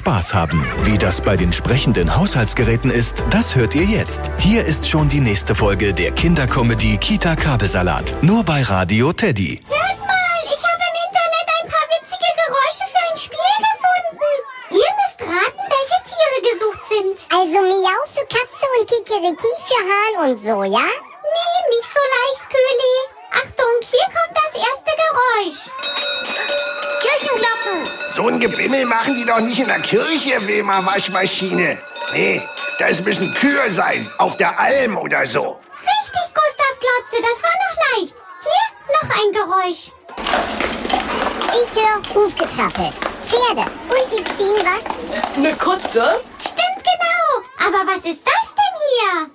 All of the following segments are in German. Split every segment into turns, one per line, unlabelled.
Spaß haben. Wie das bei den sprechenden Haushaltsgeräten ist, das hört ihr jetzt. Hier ist schon die nächste Folge der Kindercomedy Kita Kabelsalat. Nur bei Radio Teddy.
Hört mal, ich habe im Internet ein paar witzige Geräusche für ein Spiel gefunden. Ihr müsst raten, welche Tiere gesucht sind.
Also Miau für Katze und Kikeriki für Hahn und so, ja?
Nee, nicht so leicht, Köli. Achtung, hier kommt das erste Geräusch.
Kirchenglocken!
So ein Gebimmel machen die doch nicht in der Kirche, Wilma Waschmaschine. Nee, das müssen Kühe sein, auf der Alm oder so.
Richtig, Gustav Glotze, das war noch leicht. Hier noch ein Geräusch.
Ich höre Hufgetrappel, Pferde und die ziehen was?
Eine Kutsche?
Stimmt genau. Aber was ist das denn hier?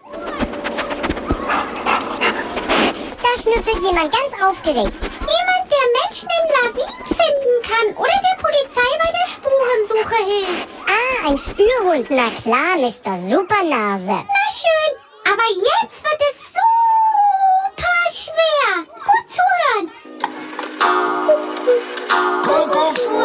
Da schnüffelt jemand ganz aufgeregt.
Jemand, der Menschen in Lawinen finden kann oder der Polizei bei der Spurensuche hilft.
Ah, ein Spürhund, na klar, Mr. Supernase.
Na schön, aber jetzt wird es super schwer. Gut zuhören.
Kuckucksuhr!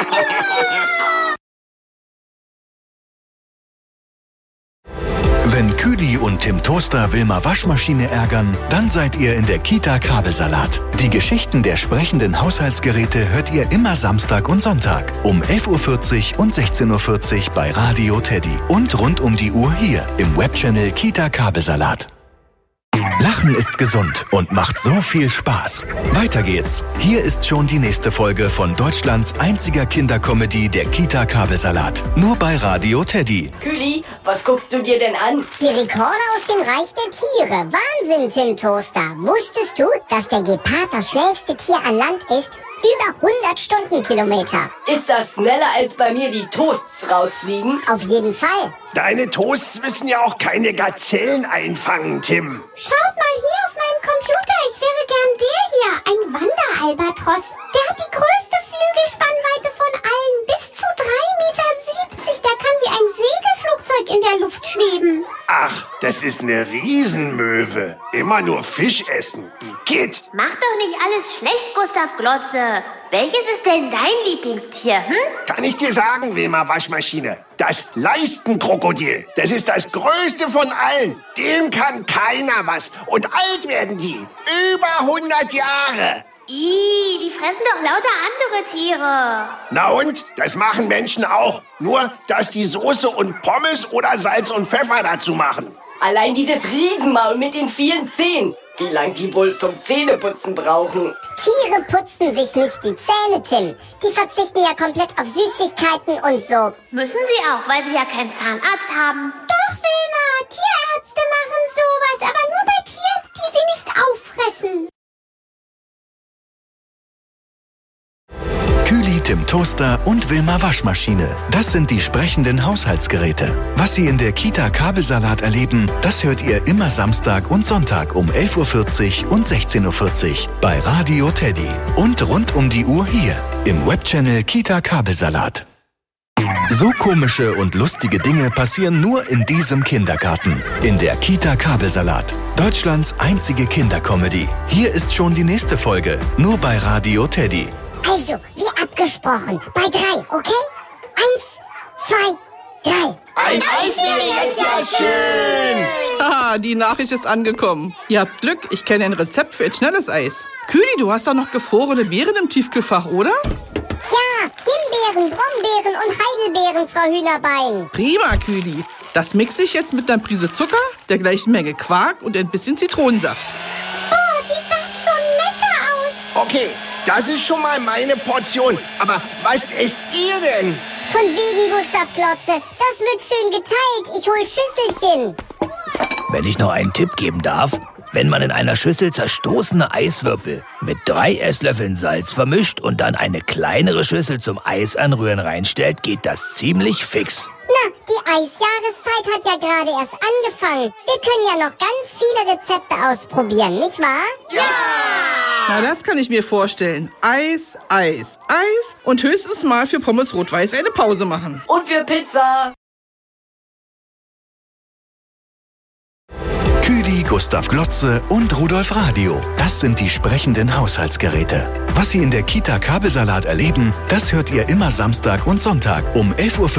Wenn Küli und Tim Toaster Wilma Waschmaschine ärgern, dann seid ihr in der Kita Kabelsalat. Die Geschichten der sprechenden Haushaltsgeräte hört ihr immer Samstag und Sonntag um 11.40 Uhr und 16.40 Uhr bei Radio Teddy. Und rund um die Uhr hier im Webchannel Kita Kabelsalat. Lachen ist gesund und macht so viel Spaß. Weiter geht's. Hier ist schon die nächste Folge von Deutschlands einziger Kindercomedy, der Kita Kabelsalat. Nur bei Radio Teddy.
Küli, was guckst du dir denn an?
Die Rekorder aus dem Reich der Tiere. Wahnsinn, Tim Toaster. Wusstest du, dass der Gepard das schnellste Tier an Land ist? Über 100 Stundenkilometer.
Ist das schneller als bei mir die Toasts rausfliegen?
Auf jeden Fall.
Deine Toasts müssen ja auch keine Gazellen einfangen, Tim.
Schaut mal hier auf meinem Computer. Ich wäre gern der hier. Ein Wanderalbatros. Der hat die größte Flügelspannweite von allen. Bis zu 3,70 Meter. Der kann wie ein Segelflugzeug in der Luft schweben.
Ach, das ist eine Riesenmöwe. Immer nur Fisch essen. Igitt.
Mach doch nicht alles schlecht, Gustav Glotze. Welches ist denn dein Lieblingstier,
Kann ich dir sagen, Wilma Waschmaschine? Das Leistenkrokodil. Das ist das größte von allen. Dem kann keiner was. Und alt werden die. Über 100 Jahre.
Die fressen doch lauter andere Tiere.
Na und? Das machen Menschen auch. Nur, dass die Soße und Pommes oder Salz und Pfeffer dazu machen.
Allein dieses Riesenmaul mit den vielen Zähnen. Wie lang die wohl zum Zähneputzen brauchen.
Tiere putzen sich nicht die Zähne, Tim. Die verzichten ja komplett auf Süßigkeiten und so.
Müssen sie auch, weil sie ja keinen Zahnarzt haben.
Doch, Wilma. Tierärzte machen sowas. Aber nur bei Tieren, die sie nicht auffressen.
Küli, Tim Toaster und Wilma Waschmaschine. Das sind die sprechenden Haushaltsgeräte. Was Sie in der Kita Kabelsalat erleben, das hört ihr immer Samstag und Sonntag um 11.40 Uhr und 16.40 Uhr bei Radio Teddy. Und rund um die Uhr hier im Webchannel Kita Kabelsalat. So komische und lustige Dinge passieren nur in diesem Kindergarten. In der Kita Kabelsalat. Deutschlands einzige Kindercomedy. Hier ist schon die nächste Folge. Nur bei Radio Teddy.
Also, wie abgesprochen. Bei 3, okay? 1, 2, 3.
Ein Eis wäre jetzt ja schön.
Haha, die Nachricht ist angekommen. Ihr habt Glück, ich kenne ein Rezept für ein schnelles Eis. Küli, du hast doch noch gefrorene Beeren im Tiefkühlfach, oder?
Ja, Himbeeren, Brombeeren und Heidelbeeren, Frau Hühnerbein.
Prima, Küli. Das mixe ich jetzt mit einer Prise Zucker, der gleichen Menge Quark und ein bisschen Zitronensaft.
Oh, sieht das schon lecker aus.
Okay, das ist schon mal meine Portion. Aber was esst ihr denn?
Von wegen, Gustav Glotze. Das wird schön geteilt. Ich hol Schüsselchen.
Wenn ich noch einen Tipp geben darf, wenn man in einer Schüssel zerstoßene Eiswürfel mit 3 Esslöffeln Salz vermischt und dann eine kleinere Schüssel zum Eis anrühren reinstellt, geht das ziemlich fix.
Na, die Eisjahreszeit hat ja gerade erst angefangen. Wir können ja noch ganz viele Rezepte ausprobieren, nicht wahr?
Na, das kann ich mir vorstellen. Eis, Eis, Eis und höchstens mal für Pommes Rot-Weiß eine Pause machen.
Und für Pizza.
Küli, Gustav Glotze und Rudolf Radio. Das sind die sprechenden Haushaltsgeräte. Was Sie in der Kita Kabelsalat erleben, das hört ihr immer Samstag und Sonntag um 11.40 Uhr